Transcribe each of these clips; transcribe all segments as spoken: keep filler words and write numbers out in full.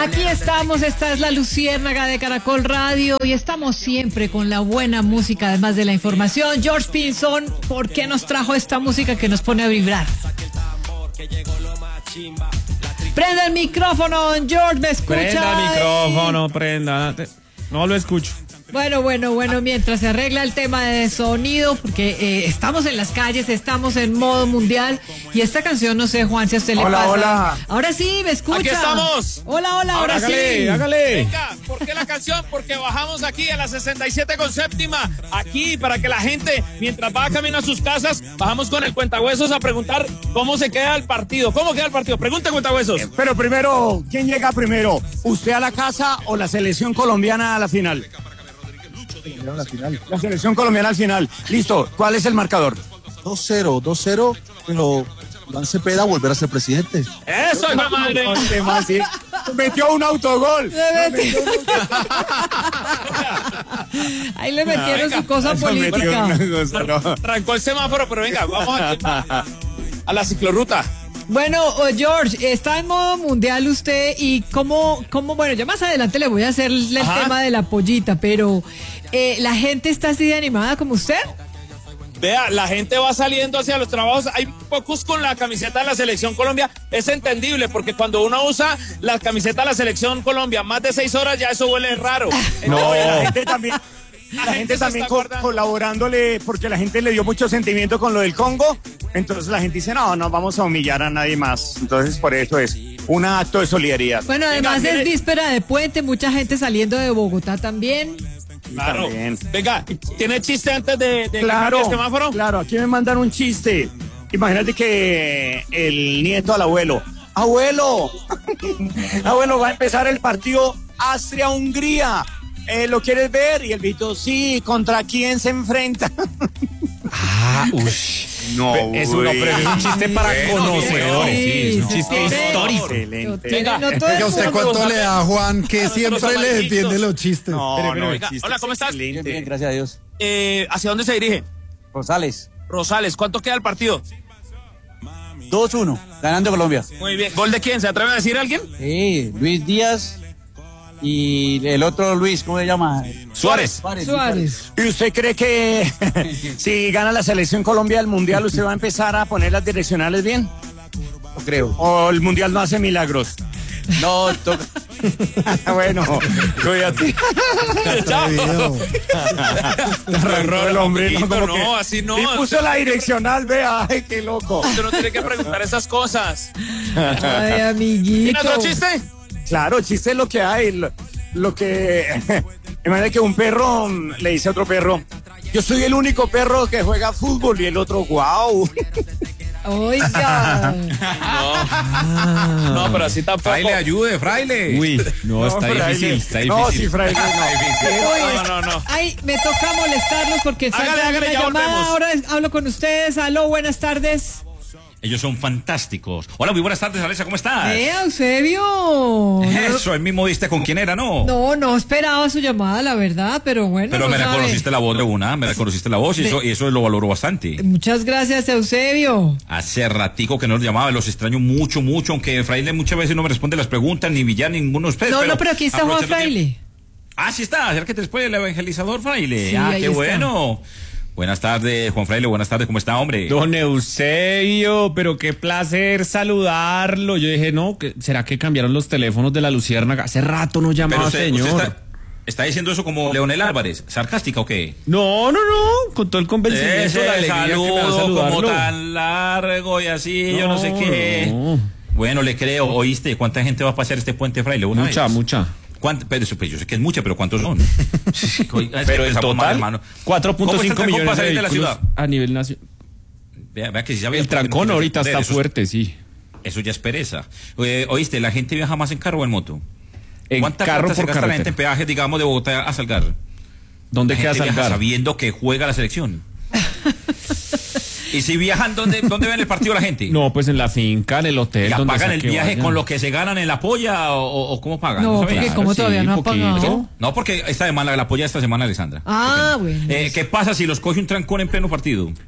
Aquí estamos, esta es la Luciérnaga de Caracol Radio y estamos siempre con la buena música, además de la información. George Pinzón, ¿por qué nos trajo esta música que nos pone a vibrar? Prenda el micrófono, George, ¿me escucha? Prenda el micrófono, prenda. No lo escucho. Bueno, bueno, bueno, mientras se arregla el tema de sonido, porque eh, estamos en las calles, estamos en modo mundial, y esta canción, no sé, Juan, si a usted le hola, pasa. Hola, Ahora sí, me escucha. Aquí estamos. Hola, hola, ahora, ahora hágale, sí. Hágale, Venga, ¿por qué la canción? Porque bajamos aquí a la sesenta y siete con séptima, aquí para que la gente, mientras va camino a sus casas, bajamos con el cuentahuesos a preguntar cómo se queda el partido. ¿Cómo queda el partido? Pregunta, cuentahuesos. Eh, pero primero, ¿quién llega primero? ¿Usted a la casa o la selección colombiana a la final? La final. La selección colombiana al final. Listo, ¿cuál es el marcador? dos cero, dos cero, pero Iván Cepeda volverá a ser presidente. Eso, hijo de madre. No, sí. Metió un autogol. Le metió... Ahí le metieron no, su cosa política. Cosa, no. Arrancó el semáforo, pero venga, vamos a, a la ciclorruta. Bueno, George, está en modo mundial usted y cómo, cómo, bueno, ya más adelante le voy a hacer el Ajá. tema de la pollita, pero eh, ¿la gente está así de animada como usted? Vea, la gente va saliendo hacia los trabajos, hay pocos con la camiseta de la Selección Colombia, es entendible, porque cuando uno usa la camiseta de la Selección Colombia más de seis horas, ya eso huele raro. No, la gente también... La, la gente, gente también co colaborándole, porque la gente le dio mucho sentimiento con lo del Congo, entonces la gente dice, no, no vamos a humillar a nadie más, entonces por eso es un acto de solidaridad. Bueno, además Venga, es víspera de puente, mucha gente saliendo de Bogotá también. Claro, también. Venga, ¿tiene chiste antes de, de claro, el semáforo? Claro, aquí me mandan un chiste, imagínate que el nieto al abuelo, abuelo, abuelo, va a empezar el partido Austria-Hungría. Eh, ¿Lo quieres ver? Y el viejito, sí, ¿contra quién se enfrenta? Ah, uy. No, es, uno, pero es un chiste para bueno, conocedores, sí, sí, es un chiste sí, histórico. Excelente. Venga, no ¿a usted cuánto le da, Juan, que siempre le defiende los chistes? No, pero, no, pero, venga. Hola, ¿cómo estás? Bien, bien, gracias a Dios. Eh, ¿Hacia dónde se dirige? Rosales. Rosales, ¿cuánto queda el partido? dos uno, ganando Colombia. Muy bien. ¿Gol de quién? ¿Se atreve a decir alguien? Sí, Luis Díaz. Y el otro Luis, ¿cómo se llama? Suárez. Suárez. Suárez. ¿Y usted cree que si gana la selección Colombia del Mundial, usted va a empezar a poner las direccionales bien? No creo. ¿O el Mundial no hace milagros? No, to... bueno, cuídate. Chao. Arrancó el hombre, no, como no que así no. Y puso la direccional, vea, ay, qué loco. Usted no tiene que preguntar esas cosas. Ay, amiguito. ¿Tiene otro chiste? Claro, el chiste es lo que hay, lo, lo que... Imagínate que un perro le dice a otro perro, yo soy el único perro que juega fútbol, y el otro, wow. Oiga. No, no, pero así tampoco. Fraile, ayude, fraile. Uy, no, no está fraile. difícil, está difícil. No, sí, fraile, no. no, no, no. Ay, me toca molestarlos porque hágale, hágale, una ya llamada. volvemos. Ahora hablo con ustedes. Aló, buenas tardes. Ellos son fantásticos. Hola, muy buenas tardes, Alessa, ¿cómo estás? Eh, Eusebio. Eso, el mismo diste con quién era, ¿no? No, no esperaba su llamada, la verdad, pero bueno. Pero no me sabe. reconociste la voz de una, me reconociste la voz y eso, y eso lo valoro bastante. Muchas gracias, Eusebio. Hace ratico que no los llamaba, los extraño mucho, mucho, aunque Fraile muchas veces no me responde las preguntas, ni Villar, ninguno de ustedes. No, pero no, pero aquí está Juan Fraile. Que... Ah, sí está, acércate después el evangelizador Fraile. Sí, ah, ahí qué está. Bueno. Buenas tardes, Juan Fraile, buenas tardes, ¿cómo está, hombre? Don Eusebio, pero qué placer saludarlo. Yo dije, no, ¿será que cambiaron los teléfonos de la Luciérnaga? Hace rato no llamaba, usted, señor. Usted está, ¿Está diciendo eso como Leonel Álvarez? ¿Sarcástica o qué? No, no, no, con todo el convencimiento, Ese la alegría saludo que me da saludarlo. como tan largo y así, no, yo no sé qué. No. Bueno, le creo, ¿oíste? ¿Cuánta gente va a pasar este puente, Fraile? Una mucha, vez? mucha. Pero eso, pues, yo sé que es mucha, pero ¿cuántos son? Pero en total, cuatro punto cinco millones de vehículos de la ciudad? A nivel nacional. Vea, vea que si sabe el trancón ahorita está eso, fuerte, sí. Eso ya es pereza. Eh, ¿Oíste? ¿La gente viaja más en carro o en moto? En ¿Cuánta carro plata por se gasta carretera? la gente en peajes, digamos, de Bogotá a Salgar? ¿Dónde la queda gente viaja Salgar? sabiendo que juega la selección. ¿Y si viajan, dónde, dónde ven el partido la gente? No, pues en la finca, en el hotel. ¿Ya donde pagan sea el que viaje vayan. con lo que se ganan en la polla o, o cómo pagan? No, ¿No porque sabía? como Claro, todavía sí, no ha poquito. pagado. No, porque esta semana la polla esta semana, Alessandra. Ah, bueno. Eh, ¿Qué pasa si los coge un trancón en pleno partido?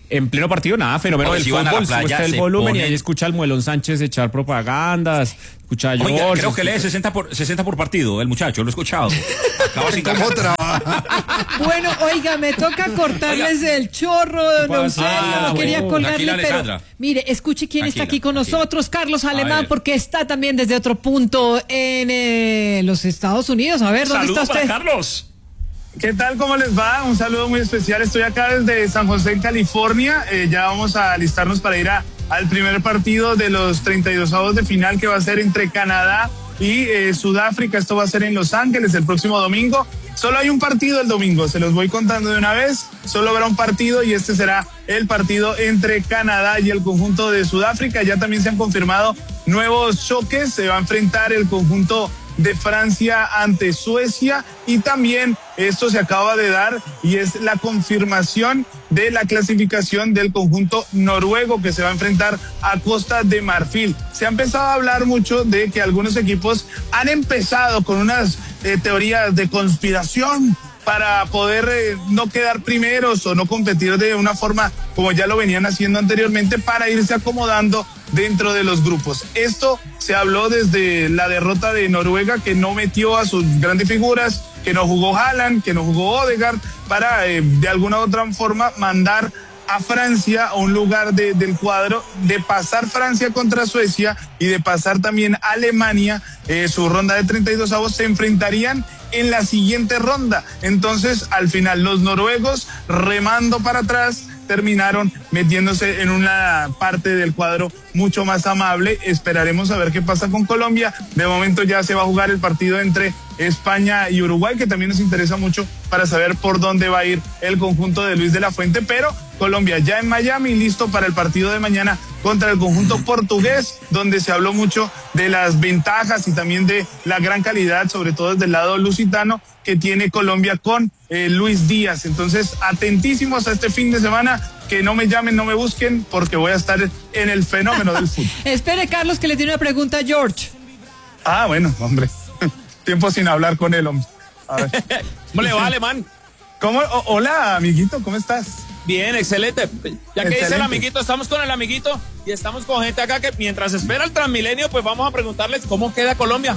en pleno partido, nada, fenómeno Oye, del si van a la fútbol, playa, sube usted el se volumen y ponen- ahí escucha al Muelón Sánchez echar propagandas, escucha a Oiga, George. creo que lee sesenta por, sesenta por partido, el muchacho, lo he escuchado. Acaba sin ¿Cómo ganas. trabaja? Bueno, oiga, me toca cortarles el chorro, don pasa? Eusebio, Ah, no quería bueno, colgarle, tranquila, pero Alessandra. mire, escuche quién está Tranquila, aquí con tranquila. nosotros, Carlos Alemán, ver. porque está también desde otro punto en eh, los Estados Unidos. A ver, ¿dónde Saludos está para usted? Carlos. ¿Qué tal? ¿Cómo les va? Un saludo muy especial. Estoy acá desde San José, en California. Eh, ya vamos a alistarnos para ir a, al primer partido de los treinta y dos avos de final que va a ser entre Canadá y eh, Sudáfrica. Esto va a ser en Los Ángeles el próximo domingo. Solo hay un partido el domingo, se los voy contando de una vez. Solo habrá un partido y este será el partido entre Canadá y el conjunto de Sudáfrica. Ya también se han confirmado nuevos choques. Se va a enfrentar el conjunto de Francia ante Suecia y también esto se acaba de dar y es la confirmación de la clasificación del conjunto noruego que se va a enfrentar a Costa de Marfil. Se ha empezado a hablar mucho de que algunos equipos han empezado con unas eh, teorías de conspiración para poder eh, no quedar primeros o no competir de una forma como ya lo venían haciendo anteriormente para irse acomodando dentro de los grupos. Esto se habló desde la derrota de Noruega, que no metió a sus grandes figuras, que no jugó Haaland, que no jugó Odegaard, para eh, de alguna u otra forma mandar a Francia a un lugar de, del cuadro, de pasar Francia contra Suecia y de pasar también Alemania, eh, su ronda de treinta y dos avos, se enfrentarían en la siguiente ronda. Entonces, al final, los noruegos, remando para atrás, terminaron metiéndose en una parte del cuadro mucho más amable. Esperaremos a ver qué pasa con Colombia. De momento ya se va a jugar el partido entre España y Uruguay, que también nos interesa mucho para saber por dónde va a ir el conjunto de Luis de la Fuente, pero Colombia ya en Miami, listo para el partido de mañana contra el conjunto portugués, donde se habló mucho de las ventajas y también de la gran calidad, sobre todo desde el lado lusitano, que tiene Colombia con eh, Luis Díaz. Entonces, atentísimos a este fin de semana, que no me llamen, no me busquen, porque voy a estar en el fenómeno del fútbol. Espere, Carlos, que le tiene una pregunta a George. Ah, bueno, hombre, tiempo sin hablar con él, hombre. A ver. ¿Cómo le va, Alemán? ¿Cómo? O- hola, amiguito, ¿cómo estás? Bien, excelente. Ya que dice el Excelente. amiguito, estamos con el amiguito y estamos con gente acá que mientras espera el Transmilenio, pues vamos a preguntarles cómo queda Colombia.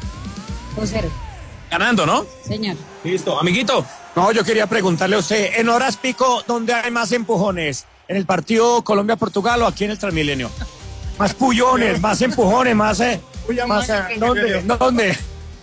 dos cero. Ganando, ¿no? Señor. Listo, amiguito. No, yo quería preguntarle a usted, en horas pico, ¿dónde hay más empujones? ¿En el partido Colombia-Portugal o aquí en el Transmilenio? Más pullones, más empujones, más... Eh, más eh, ¿Dónde? ¿Dónde?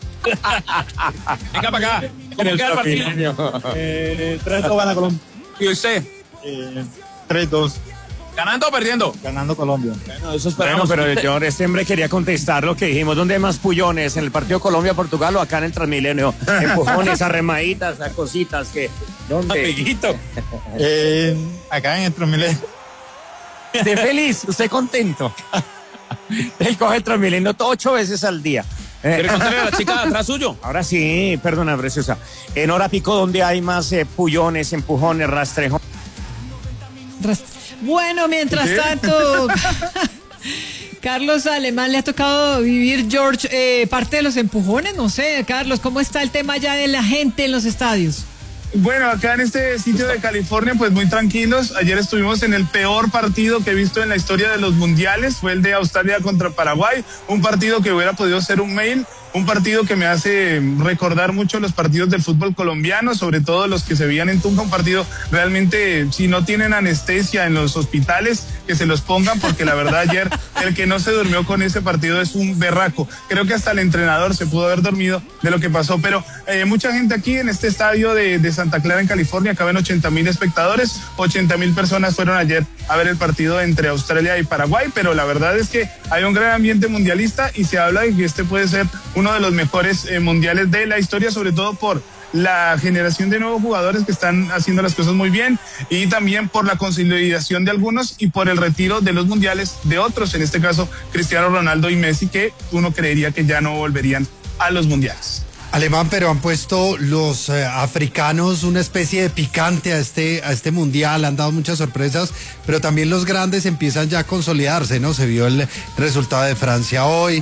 Venga para acá. ¿Cómo queda el partido? Eh, tres dos gana Colombia. ¿Y usted? Eh, tres dos ¿Ganando o perdiendo? ganando Colombia. Bueno, eso Bueno, esperamos. pero yo este hombre quería contestar lo que dijimos. ¿Dónde hay más pullones? ¿En el partido Colombia-Portugal o acá en el Transmilenio? Empujones, arremaditas, a cositas que... ¿Dónde? Amiguito. Eh, acá en el Transmilenio. Esté feliz, usted contento. Él coge el Transmilenio ocho veces al día. Eh, ¿Quiere contarle a la chica de atrás suyo? Ahora sí, perdona, preciosa. En hora pico, ¿dónde hay más eh, pullones, empujones, rastrejones? Ras- Bueno, mientras tanto, Carlos Alemán, le ha tocado vivir, George, eh, parte de los empujones, no sé, Carlos, ¿cómo está el tema ya de la gente en los estadios? Bueno, acá en este sitio de California, pues muy tranquilos. Ayer estuvimos en el peor partido que he visto en la historia de los mundiales. Fue el de Australia contra Paraguay. Un partido que hubiera podido ser un mail. Un partido que me hace recordar mucho los partidos del fútbol colombiano, sobre todo los que se veían en Tunja. Un partido realmente, si no tienen anestesia en los hospitales, que se los pongan, porque la verdad ayer el que no se durmió con ese partido es un berraco. Creo que hasta el entrenador se pudo haber dormido de lo que pasó, pero eh, mucha gente aquí en este estadio de, de Santa Clara en California, caben ochenta mil espectadores, ochenta mil personas fueron ayer a ver el partido entre Australia y Paraguay, pero la verdad es que hay un gran ambiente mundialista y se habla de que este puede ser uno de los mejores eh, mundiales de la historia, sobre todo por la generación de nuevos jugadores que están haciendo las cosas muy bien y también por la consolidación de algunos y por el retiro de los mundiales de otros, en este caso Cristiano Ronaldo y Messi, que uno creería que ya no volverían a los mundiales. Alemán, pero han puesto los eh, africanos una especie de picante a este, a este mundial, han dado muchas sorpresas, pero también los grandes empiezan ya a consolidarse, ¿no? Se vio el resultado de Francia hoy,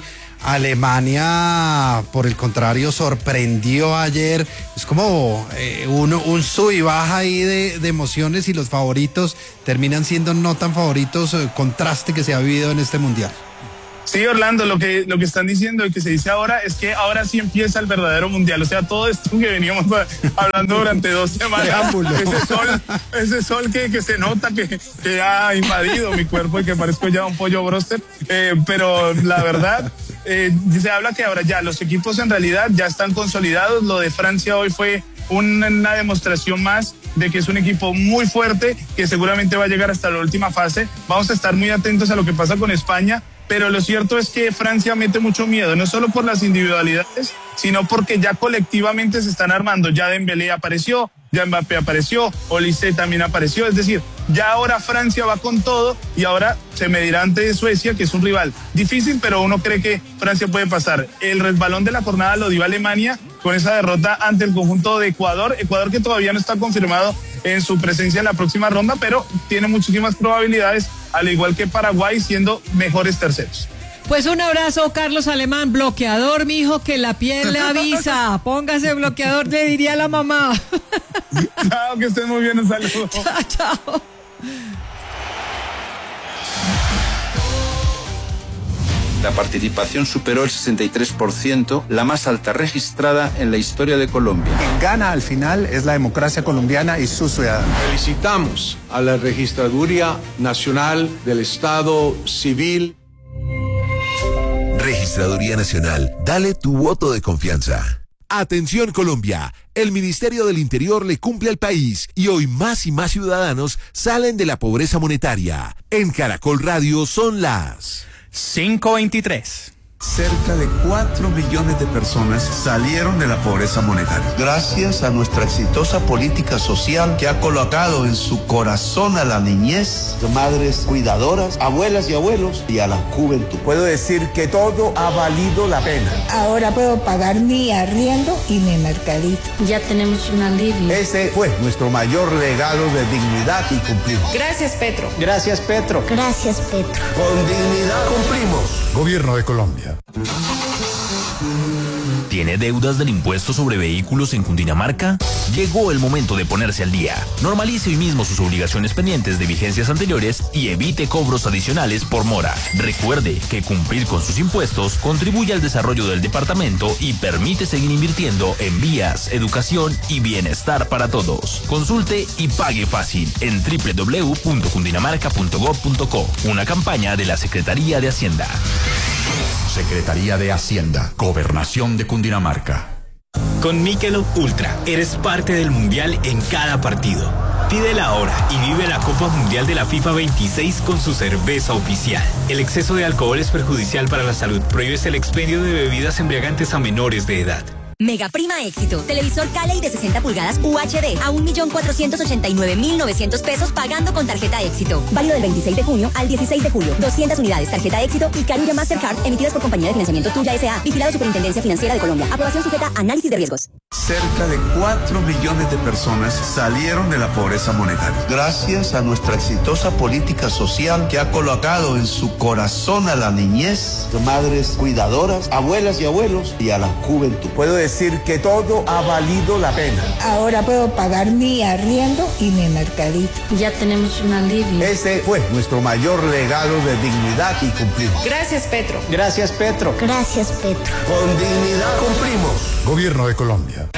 Alemania, por el contrario, sorprendió ayer. Es como eh, un, un sub y baja ahí de, de emociones y los favoritos terminan siendo no tan favoritos, eh, contraste que se ha vivido en este mundial. Sí, Orlando, lo que, lo que están diciendo y que se dice ahora es que ahora sí empieza el verdadero mundial. O sea, todo esto que veníamos hablando durante dos semanas, ese sol, ese sol que, que se nota que, que ha invadido mi cuerpo y que parezco ya un pollo broster. Eh, pero la verdad, eh, se habla que ahora ya los equipos en realidad ya están consolidados. Lo de Francia hoy fue una, una demostración más de que es un equipo muy fuerte, que seguramente va a llegar hasta la última fase. Vamos a estar muy atentos a lo que pasa con España. Pero lo cierto es que Francia mete mucho miedo, no solo por las individualidades, sino porque ya colectivamente se están armando. Ya Dembélé apareció, ya Mbappé apareció, Olise también apareció. Es decir, ya ahora Francia va con todo y ahora se medirá ante Suecia, que es un rival difícil, pero uno cree que Francia puede pasar. El resbalón de la jornada lo dio Alemania con esa derrota ante el conjunto de Ecuador. Ecuador que todavía no está confirmado en su presencia en la próxima ronda, pero tiene muchísimas probabilidades, al igual que Paraguay, siendo mejores terceros. Pues un abrazo, Carlos Alemán, bloqueador, mijo, que la piel le avisa. Póngase bloqueador, le diría a la mamá. Chao, que estén muy bien, un saludo. Chao, chao. La participación superó el sesenta y tres por ciento, la más alta registrada en la historia de Colombia. Quien gana al final es la democracia colombiana y sus ciudadanos. Felicitamos a la Registraduría Nacional del Estado Civil. Registraduría Nacional, dale tu voto de confianza. Atención Colombia, el Ministerio del Interior le cumple al país y hoy más y más ciudadanos salen de la pobreza monetaria. En Caracol Radio son las cinco veintitrés. Cerca de cuatro millones de personas salieron de la pobreza monetaria. Gracias a nuestra exitosa política social que ha colocado en su corazón a la niñez, madres cuidadoras, abuelas y abuelos y a la juventud. Puedo decir que todo ha valido la pena. Ahora puedo pagar mi arriendo y mi mercadito. Ya tenemos un alivio. Ese fue nuestro mayor legado de dignidad y cumplimos. Gracias, Petro. Gracias, Petro. Gracias, Petro. Con dignidad cumplimos. Gobierno de Colombia. ¿Tiene deudas del impuesto sobre vehículos en Cundinamarca? Llegó el momento de ponerse al día. Normalice hoy mismo sus obligaciones pendientes de vigencias anteriores y evite cobros adicionales por mora. Recuerde que cumplir con sus impuestos contribuye al desarrollo del departamento y permite seguir invirtiendo en vías, educación y bienestar para todos. Consulte y pague fácil en doble u doble u doble u punto cundinamarca punto gob punto co. Una campaña de la Secretaría de Hacienda. Secretaría de Hacienda, Gobernación de Cundinamarca. Con Michelob Ultra eres parte del Mundial en cada partido. Pídela ahora y vive la Copa Mundial de la FIFA veintiséis con su cerveza oficial. El exceso de alcohol es perjudicial para la salud. Prohíbes el expendio de bebidas embriagantes a menores de edad. Mega Prima Éxito. Televisor Cali de sesenta pulgadas U H D a un millón cuatrocientos ochenta y nueve mil novecientos pesos pagando con tarjeta Éxito. Válido del veintiséis de junio al dieciséis de julio. doscientas unidades tarjeta Éxito y Carulla Mastercard emitidas por Compañía de Financiamiento Tuya S A. Vigilado Superintendencia Financiera de Colombia. Aprobación sujeta a análisis de riesgos. Cerca de cuatro millones de personas salieron de la pobreza monetaria. Gracias a nuestra exitosa política social que ha colocado en su corazón a la niñez, madres cuidadoras, abuelas y abuelos y a la juventud. Puedo decir que todo ha valido la pena. Ahora puedo pagar mi arriendo y mi mercadito. Ya tenemos un alivio. Ese fue nuestro mayor legado de dignidad y cumplimos. Gracias, Petro. Gracias, Petro. Gracias, Petro. Con dignidad cumplimos. Gobierno de Colombia.